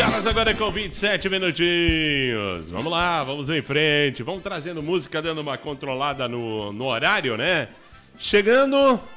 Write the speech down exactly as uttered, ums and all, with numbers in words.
horas agora com vinte e sete minutinhos. Vamos lá, vamos em frente. Vamos trazendo música, dando uma controlada no, no horário, né? Chegando